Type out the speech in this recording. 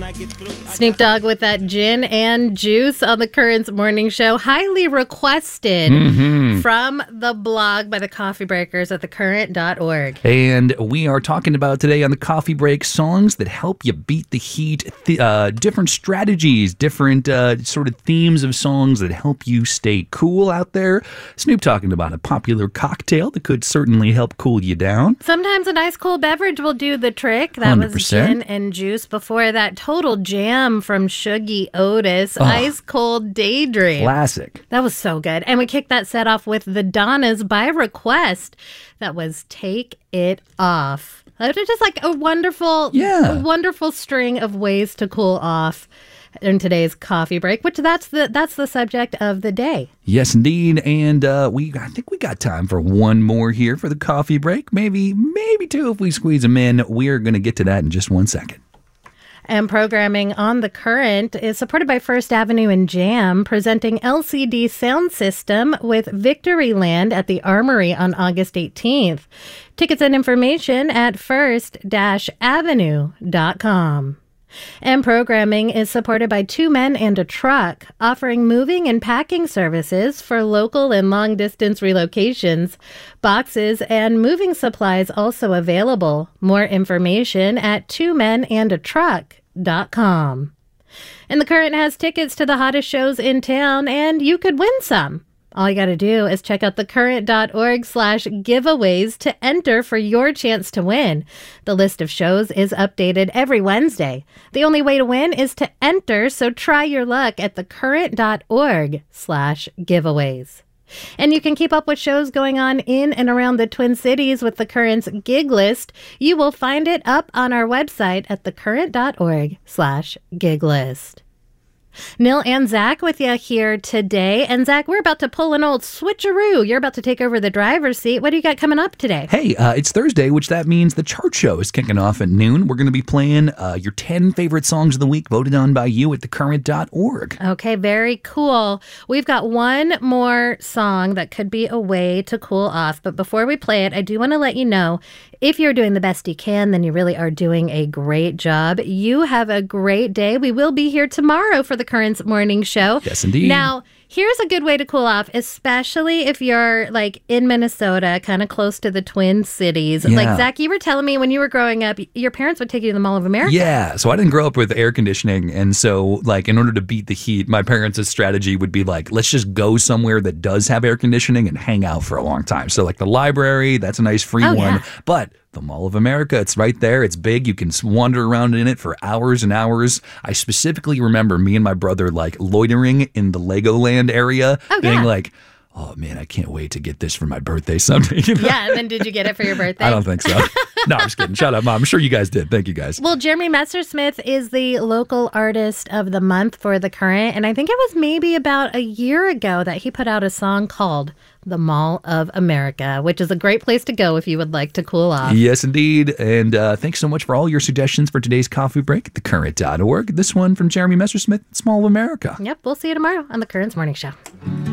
Snoop Dogg with that gin and juice on the Currents Morning Show. Highly requested from the blog by the Coffee Breakers at thecurrent.org. And we are talking about today on the Coffee Break songs that help you beat the heat, different strategies, different sort of themes of songs that help you stay cool out there. Snoop talking about a popular cocktail that could certainly help cool you down. Sometimes a nice cold beverage will do the trick. That 100%. was gin and juice. Before that, Total Jam from Shuggy Otis, Ice Cold Daydream. Classic. That was so good. And we kicked that set off with the Donnas by request. That was Take It Off. It was just like a wonderful string of ways to cool off in today's coffee break, which that's the subject of the day. Yes, indeed. And I think we got time for one more here for the coffee break. Maybe two if we squeeze them in. We're going to get to that in just 1 second. And programming on The Current is supported by First Avenue and Jam, presenting LCD Sound System with Victoryland at the Armory on August 18th. Tickets and information at first-avenue.com. And programming is supported by Two Men and a Truck, offering moving and packing services for local and long-distance relocations. Boxes and moving supplies also available. More information at twomenandatruck.com. And The Current has tickets to the hottest shows in town, and you could win some. All you got to do is check out thecurrent.org/giveaways to enter for your chance to win. The list of shows is updated every Wednesday. The only way to win is to enter, so try your luck at thecurrent.org/giveaways. And you can keep up with shows going on in and around the Twin Cities with The Current's gig list. You will find it up on our website at thecurrent.org/gig list. Neil and Zach with you here today. And Zach, we're about to pull an old switcheroo. You're about to take over the driver's seat. What do you got coming up today? Hey, it's Thursday, which that means the chart show is kicking off at noon. We're going to be playing your 10 favorite songs of the week voted on by you at thecurrent.org. Okay, very cool. We've got one more song that could be a way to cool off. But before we play it, I do want to let you know, if you're doing the best you can, then you really are doing a great job. You have a great day. We will be here tomorrow for the Currents Morning Show. Yes, indeed. Now, here's a good way to cool off, especially if you're like in Minnesota, kind of close to the Twin Cities. Yeah. Like, Zach, you were telling me when you were growing up, your parents would take you to the Mall of America. Yeah, so I didn't grow up with air conditioning. And so, like, in order to beat the heat, my parents' strategy would be like, let's just go somewhere that does have air conditioning and hang out for a long time. So, like, the library, that's a nice free one. Yeah. But the Mall of America, it's right there. It's big. You can wander around in it for hours and hours. I specifically remember me and my brother like loitering in the Legoland area, being like, oh man, I can't wait to get this for my birthday someday. You know? Yeah, and then did you get it for your birthday? I don't think so. No, I'm just kidding. Shut up, Mom. I'm sure you guys did. Thank you, guys. Well, Jeremy Messersmith is the local artist of the month for The Current, and I think it was maybe about a year ago that he put out a song called The Mall of America, which is a great place to go if you would like to cool off. Yes, indeed. And thanks so much for all your suggestions for today's coffee break at thecurrent.org. This one from Jeremy Messersmith, Mall of America. Yep, we'll see you tomorrow on The Currents Morning Show.